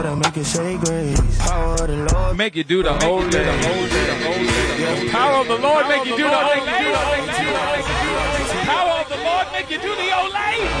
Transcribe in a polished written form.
Make it say grace. Power of the Lord make you do the whole thing. Power of the Lord make you do the whole thing. Power of the Lord make you do the whole thing.